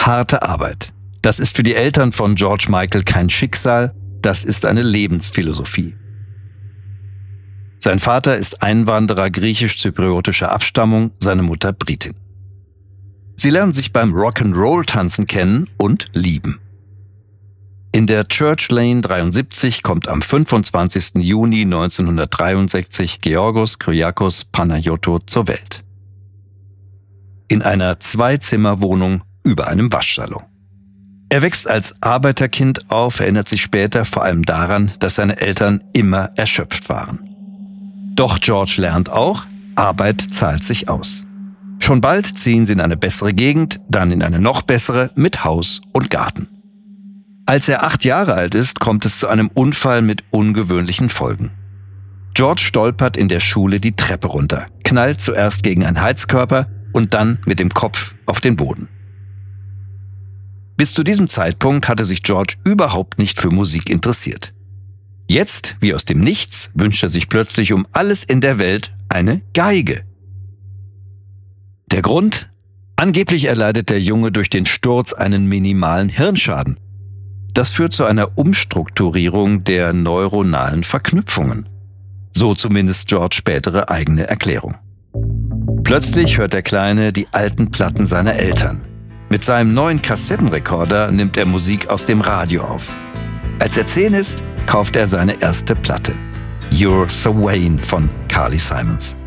Harte Arbeit. Das ist für die Eltern von George Michael kein Schicksal, das ist eine Lebensphilosophie. Sein Vater ist Einwanderer griechisch-zypriotischer Abstammung, seine Mutter Britin. Sie lernen sich beim Rock'n'Roll-Tanzen kennen und lieben. In der Church Lane 73 kommt am 25. Juni 1963 Georgos Kyriakos Panagiotou zur Welt. In einer Zwei-Zimmer-Wohnung über einem Waschsalon. Er wächst als Arbeiterkind auf, erinnert sich später vor allem daran, dass seine Eltern immer erschöpft waren. Doch George lernt auch, Arbeit zahlt sich aus. Schon bald ziehen sie in eine bessere Gegend, dann in eine noch bessere mit Haus und Garten. Als er 8 Jahre alt ist, kommt es zu einem Unfall mit ungewöhnlichen Folgen. George stolpert in der Schule die Treppe runter, knallt zuerst gegen einen Heizkörper und dann mit dem Kopf auf den Boden. Bis zu diesem Zeitpunkt hatte sich George überhaupt nicht für Musik interessiert. Jetzt, wie aus dem Nichts, wünscht er sich plötzlich um alles in der Welt eine Geige. Der Grund? Angeblich erleidet der Junge durch den Sturz einen minimalen Hirnschaden. Das führt zu einer Umstrukturierung der neuronalen Verknüpfungen. So zumindest George' spätere eigene Erklärung. Plötzlich hört der Kleine die alten Platten seiner Eltern. Mit seinem neuen Kassettenrekorder nimmt er Musik aus dem Radio auf. Als er 10 ist, kauft er seine erste Platte. You're So Vain von Carly Simons.